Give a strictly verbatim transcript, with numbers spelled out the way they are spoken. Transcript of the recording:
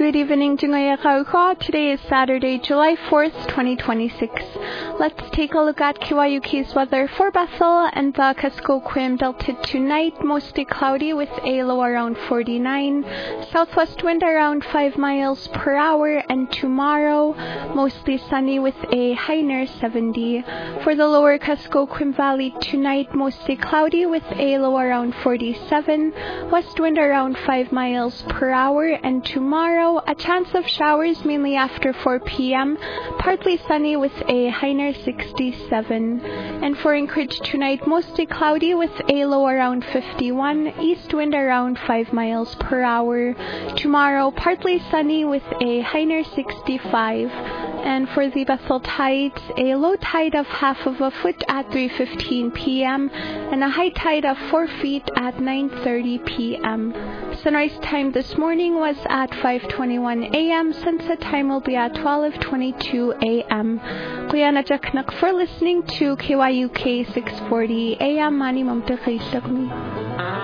Good evening, Jingaya Kauka. Today is Saturday, July fourth, twenty twenty-six. Let's take a look at K Y U K's weather for Bethel and the Kuskokwim Delta tonight. Mostly cloudy with a low around forty-nine. Southwest wind around five miles per hour. And tomorrow, mostly sunny with a high near seventy. For the lower Kuskokwim Valley tonight, mostly cloudy with a low around forty-seven. West wind around five miles per hour. And tomorrow, a chance of showers mainly after four p.m. Partly sunny with a high near sixty-seven. And for Anchorage tonight, mostly cloudy with a low around fifty-one. East wind around five miles per hour. Tomorrow, partly sunny with a high near sixty-five. And for the Bethel tides, a low tide of half of a foot at three fifteen p.m. and a high tide of four feet at nine thirty p.m. Sunrise time this morning was at five twenty-one a.m. Sunset time will be at twelve twenty-two a.m. Kuya najaknak for listening to K Y U K six forty a.m. Mani Mamtekay Sagmi.